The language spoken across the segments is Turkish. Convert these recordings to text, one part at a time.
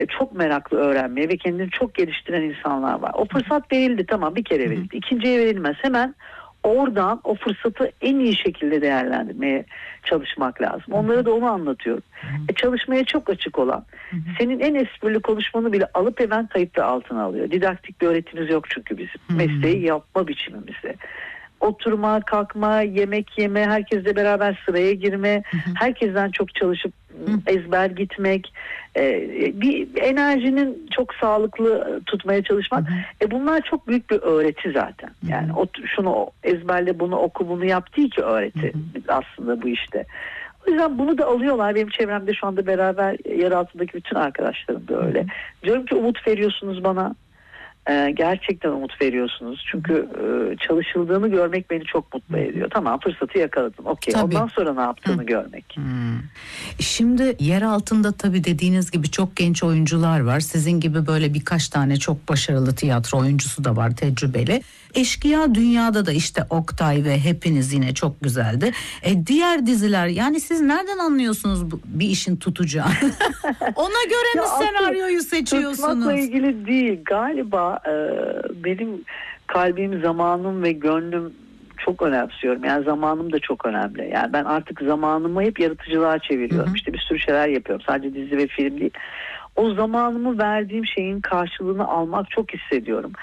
çok meraklı öğrenmeye ve kendini çok geliştiren insanlar var. O fırsat verildi, tamam, bir kere verildi. İkinciye verilmez. Hemen oradan o fırsatı en iyi şekilde değerlendirmeye çalışmak lazım. Onlara da onu anlatıyorum. Çalışmaya çok açık olan, senin en esprili konuşmanı bile alıp hemen kayıtlı altına alıyor. Didaktik bir öğretimiz yok çünkü bizim. Mesleği yapma biçimimizde. Oturma, kalkma, yemek yeme, herkesle beraber sıraya girme, herkesten çok çalışıp ezber gitmek, bir enerjinin çok sağlıklı tutmaya çalışmak. Bunlar çok büyük bir öğreti zaten. Yani şunu ezberle, bunu oku, bunu yap değil ki öğreti aslında bu işte. O yüzden bunu da alıyorlar. Benim çevremde şu anda beraber yer altındaki bütün arkadaşlarım da öyle. Diyorum ki umut veriyorsunuz bana. Gerçekten umut veriyorsunuz. Çünkü çalışıldığını görmek beni çok mutlu ediyor. Tamam, fırsatı yakaladım. Okey. Ondan sonra ne yaptığını görmek. Şimdi yer altında tabii dediğiniz gibi çok genç oyuncular var. Sizin gibi böyle birkaç tane çok başarılı tiyatro oyuncusu da var, tecrübeli. Eşkıya Dünya'da da işte Oktay ve hepiniz yine çok güzeldi. Diğer diziler, yani siz nereden anlıyorsunuz bir işin tutacağını? Ona göre mi senaryoyu seçiyorsunuz? Tutmakla ilgili değil. Galiba benim kalbim, zamanım ve gönlüm çok önemsiyorum. Yani zamanım da çok önemli. Yani ben artık zamanımı hep yaratıcılığa çeviriyorum. İşte bir sürü şeyler yapıyorum. Sadece dizi ve film değil. O zamanımı verdiğim şeyin karşılığını almak çok hissediyorum.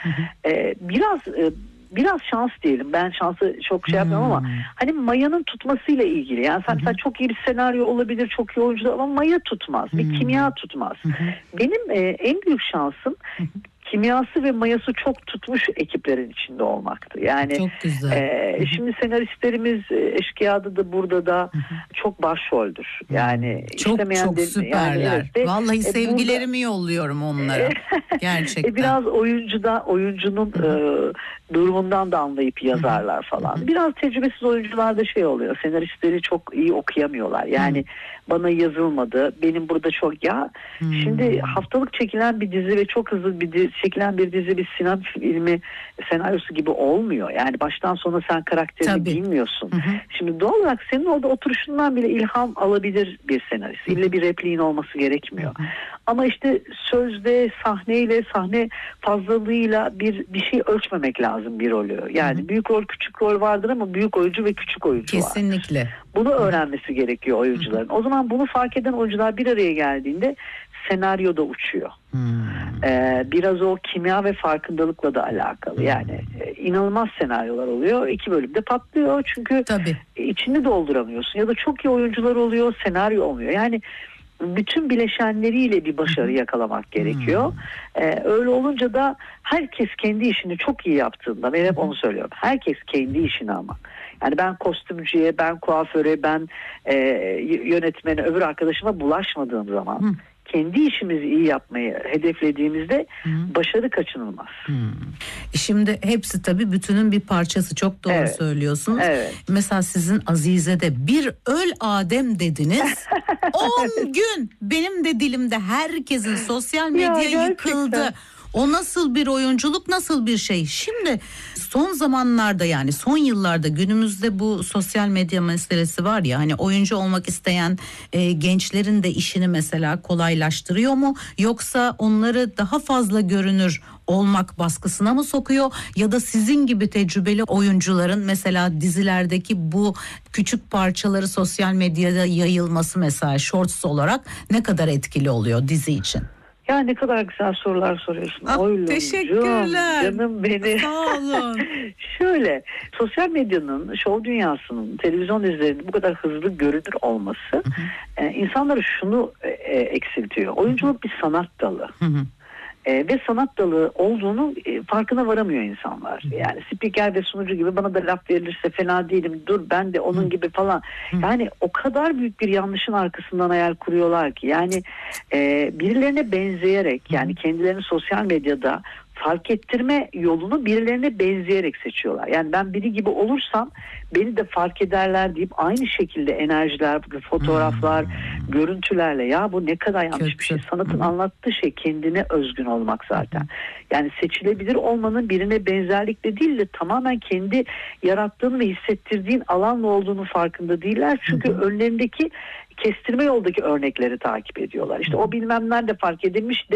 Biraz şans diyelim. Ben şansı çok şey yapmıyorum ama hani mayanın tutmasıyla ilgili. Yani sen mesela çok iyi bir senaryo olabilir, çok iyi oyuncu ama maya tutmaz. Bir kimya tutmaz. Benim en büyük şansım kimyası ve mayası çok tutmuş ekiplerin içinde olmaktı. Yani çok güzel. Şimdi senaristlerimiz Eşkıya'da da burada da çok başroldür. Yani çok süperler. Yani, evet, vallahi sevgilerimi yolluyorum onlara. Gerçekten. Biraz oyuncunun durumundan da anlayıp yazarlar falan. Biraz tecrübesiz oyuncularda şey oluyor. Senaristleri çok iyi okuyamıyorlar. Yani bana yazılmadı. Benim burada çok şimdi haftalık çekilen bir dizi ve çok hızlı çekilen bir dizi bir sinema filmi senaryosu gibi olmuyor. Yani baştan sona sen karakterini bilmiyorsun. Şimdi doğal olarak senin orada oturuşundan bile ilham alabilir bir senarist. İlle bir repliğin olması gerekmiyor. Ama işte sözde, sahneyle, sahne fazlalığıyla bir şey ölçmemek lazım bir rolü. Yani büyük rol, küçük rol vardır ama büyük oyuncu ve küçük oyuncu var. Kesinlikle. Bunu öğrenmesi gerekiyor oyuncuların. O zaman bunu fark eden oyuncular bir araya geldiğinde senaryoda uçuyor. Biraz o kimya ve farkındalıkla da alakalı. Yani inanılmaz senaryolar oluyor. 2 bölümde patlıyor. Çünkü içini dolduramıyorsun. Ya da çok iyi oyuncular oluyor, senaryo olmuyor. Yani bütün bileşenleriyle bir başarı yakalamak gerekiyor. Öyle olunca da herkes kendi işini çok iyi yaptığında, ben hep onu söylüyorum. Herkes kendi işini ama. Yani ben kostümcüye, ben kuaföre, ben yönetmene, öbür arkadaşıma bulaşmadığım zaman kendi işimizi iyi yapmayı hedeflediğimizde başarı kaçınılmaz. Şimdi hepsi tabii bütünün bir parçası, çok doğru söylüyorsunuz. Mesela sizin Azize'de bir öl Adem dediniz. 10 gün benim de dilimde, herkesin sosyal medya yıkıldı. O nasıl bir oyunculuk, nasıl bir şey? Şimdi son zamanlarda, yani son yıllarda günümüzde bu sosyal medya meselesi var ya, hani oyuncu olmak isteyen gençlerin de işini mesela kolaylaştırıyor mu? Yoksa onları daha fazla görünür olmak baskısına mı sokuyor? Ya da sizin gibi tecrübeli oyuncuların mesela dizilerdeki bu küçük parçaları sosyal medyada yayılması mesela shorts olarak ne kadar etkili oluyor dizi için? Ya ne kadar güzel sorular soruyorsun. Teşekkürler. Canım benim. Sağ olun. Şöyle, sosyal medyanın, şov dünyasının, televizyon dizilerinin bu kadar hızlı görünür olması insanları şunu eksiltiyor. Oyunculuk bir sanat dalı. Ve sanat dalı olduğunu farkına varamıyor insanlar. Yani spiker ve sunucu gibi bana da laf verilirse fena değilim, dur ben de onun gibi falan. Yani o kadar büyük bir yanlışın arkasından hayal kuruyorlar ki. Yani birilerine benzeyerek, yani kendilerini sosyal medyada fark ettirme yolunu birilerine benzeyerek seçiyorlar. Yani ben biri gibi olursam beni de fark ederler deyip aynı şekilde enerjiler, fotoğraflar, görüntülerle, ya bu ne kadar yanlış bir şey. Sanatın anlattığı şey kendine özgün olmak zaten. Yani seçilebilir olmanın birine benzerlikle değil de tamamen kendi yarattığın ve hissettirdiğin alanla olduğunu farkında değiller. Çünkü önlerindeki kestirme yoldaki örnekleri takip ediyorlar. İşte o bilmem nerede fark edilmiş de